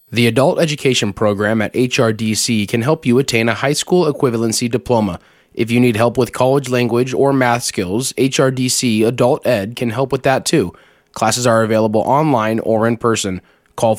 The Adult Education Program at HRDC can help you attain a high school equivalency diploma. If you need help with college language or math skills, HRDC Adult Ed can help with that too. Classes are available online or in person. Call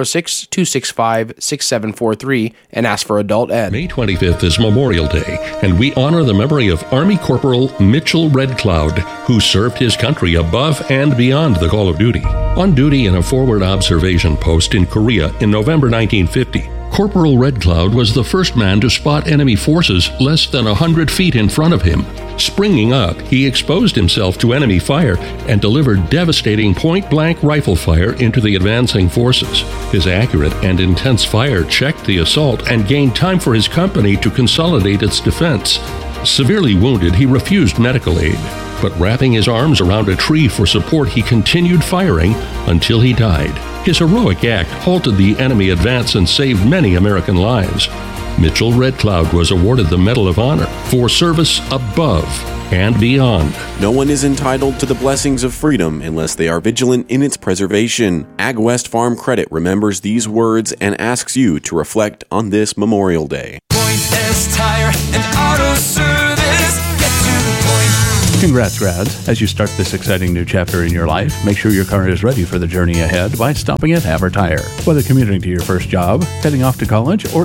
406-265-6743 and ask for Adult Ed. May 25th is Memorial Day, and we honor the memory of Army Corporal Mitchell Red Cloud, who served his country above and beyond the call of duty. On duty in a forward observation post in Korea in November 1950, Corporal Red Cloud was the first man to spot enemy forces less than 100 feet in front of him. Springing up, he exposed himself to enemy fire and delivered devastating point-blank rifle fire into the advancing forces. His accurate and intense fire checked the assault and gained time for his company to consolidate its defense. Severely wounded, he refused medical aid, but wrapping his arms around a tree for support, he continued firing until he died. His heroic act halted the enemy advance and saved many American lives. Mitchell Red Cloud was awarded the Medal of Honor for service above and beyond. No one is entitled to the blessings of freedom unless they are vigilant in its preservation. AgWest Farm Credit remembers these words and asks you to reflect on this Memorial Day. Pointless Tire and Auto Service. Get to the point. Congrats, grads. As you start this exciting new chapter in your life, make sure your car is ready for the journey ahead by stopping at Haver Tire. Whether commuting to your first job, heading off to college, or